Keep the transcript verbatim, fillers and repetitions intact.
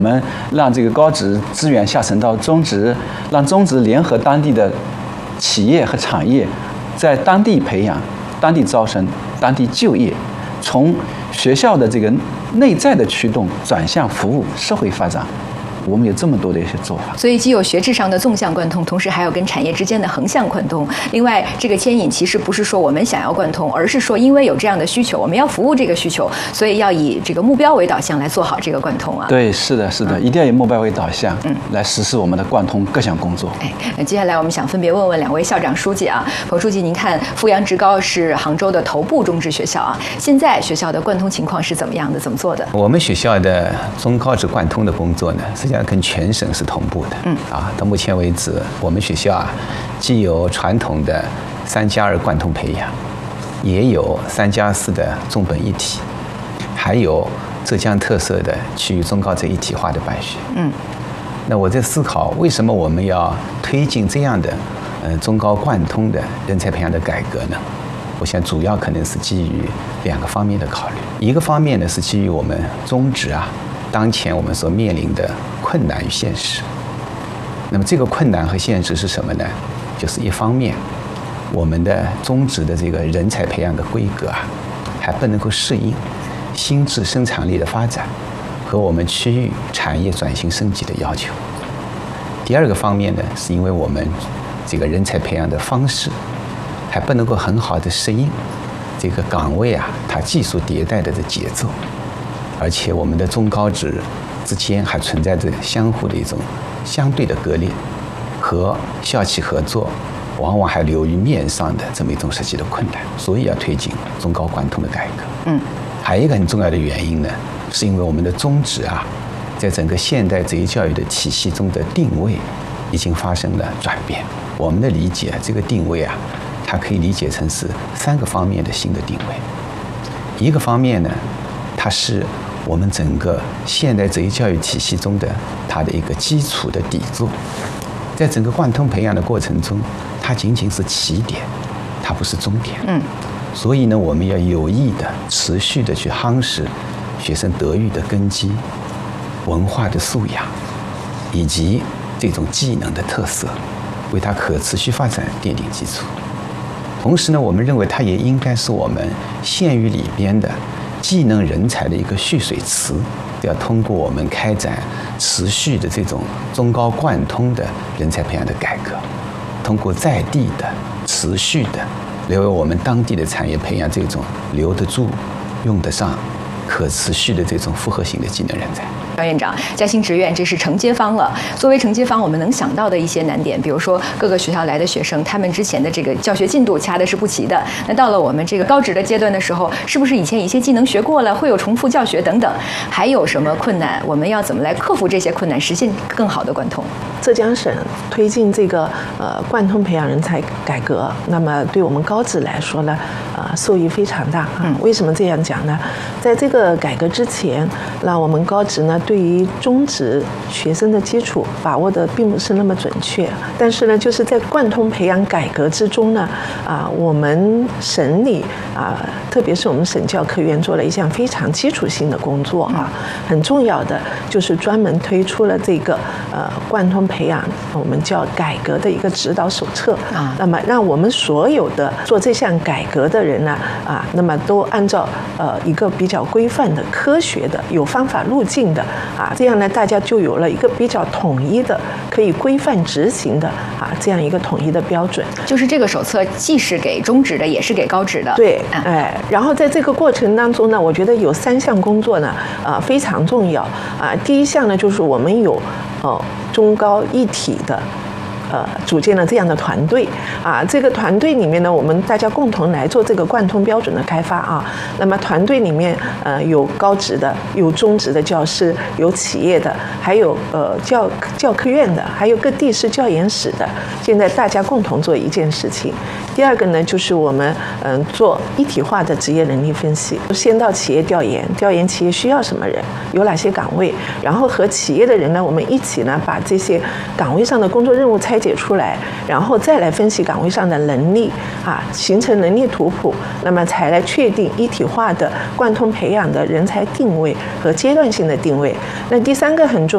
我们让这个高职资源下沉到中职，让中职联合当地的企业和产业，在当地培养、当地招生、当地就业，从学校的这个内在的驱动转向服务社会发展。我们有这么多的一些做法， 所以既有学制上的纵向贯通，同时还有跟产业之间的横向贯通。另外，这个牵引其实不是说我们想要贯通，而是说因为有这样的需求，我们要服务这个需求，所以要以这个目标为导向来做好这个贯通啊。 对，是的，是的，嗯、一定要以目标为导向，嗯，来实施我们的贯通各项工作。 哎，那接下来我们想分别问问两位校长书记啊，彭书记，您看阜阳职高是杭州的头部中职学校啊，现在学校的贯通情况是怎么样的？怎么做的？ 我们学校的中高职贯通的工作呢，实际上跟全省是同步的。嗯啊，到目前为止，我们学校啊，既有传统的三加二贯通培养，也有三加四的重本一体，还有浙江特色的区域中高职一体化的办学。嗯，那我在思考，为什么我们要推进这样的呃中高贯通的人才培养的改革呢？我想主要可能是基于两个方面的考虑。一个方面呢，是基于我们中职啊。当前我们所面临的困难与现实，那么这个困难和现实是什么呢？就是一方面，我们的中职的这个人才培养的规格啊，还不能够适应新质生产力的发展和我们区域产业转型升级的要求。第二个方面呢，是因为我们这个人才培养的方式还不能够很好的适应这个岗位啊，它技术迭代的这节奏。而且我们的中高职之间还存在着相互的一种相对的割裂，和校企合作往往还流于面上的这么一种实际的困难，所以要推进中高贯通的改革。嗯，还有一个很重要的原因呢，是因为我们的中职啊，在整个现代职业教育的体系中的定位已经发生了转变。我们的理解，这个定位啊，它可以理解成是三个方面的新的定位。一个方面呢，它是我们整个现代职业教育体系中的它的一个基础的底座，在整个贯通培养的过程中，它仅仅是起点，它不是终点。嗯，所以呢，我们要有意的、持续的去夯实学生德育的根基、文化的素养，以及这种技能的特色，为它可持续发展奠定基础。同时呢，我们认为它也应该是我们县域里边的技能人才的一个蓄水池，要通过我们开展持续的这种中高贯通的人才培养的改革，通过在地的持续的来为我们当地的产业培养这种留得住、用得上、可持续的这种复合型的技能人才。 赵院长，嘉兴职院这是承接方了。作为承接方，我们能想到的一些难点，比如说各个学校来的学生，他们之前的这个教学进度掐的是不齐的。那到了我们这个高职的阶段的时候，是不是以前一些技能学过了，会有重复教学等等？还有什么困难？我们要怎么来克服这些困难，实现更好的贯通？ 浙江省推进这个呃贯通培养人才改革，那么对我们高职来说呢，呃受益非常大。嗯，为什么这样讲呢？在这个改革之前，那我们高职呢，对于中职学生的基础把握的并不是那么准确，但是呢，就是在贯通培养改革之中呢，啊，我们省里啊，特别是我们省教科院做了一项非常基础性的工作啊，很重要的就是专门推出了这个呃贯通培养，我们叫改革的一个指导手册啊，那么让我们所有的做这项改革的人呢啊，那么都按照呃一个比较规范的、科学的、有方法路径的啊，这样呢，大家就有了一个比较统一的、可以规范执行的啊这样一个统一的标准。 就是这个手册既是给中职的，也是给高职的。 对，哎，然后在这个过程当中呢，我觉得有三项工作呢，啊非常重要啊。第一项呢，就是我们有哦中高一体的。呃，组建了这样的团队啊，这个团队里面呢，我们大家共同来做这个贯通标准的开发啊。那么团队里面呃有高职的，有中职的教师，有企业的，还有呃教教科院的，还有各地市教研室的。现在大家共同做一件事情。第二个呢，就是我们嗯、呃、做一体化的职业能力分析，先到企业调研，调研企业需要什么人，有哪些岗位，然后和企业的人呢，我们一起呢把这些岗位上的工作任务拆解出来，然后再来分析岗位上的能力啊，形成能力图谱，那么才来确定一体化的贯通培养的人才定位和阶段性的定位。那第三个很重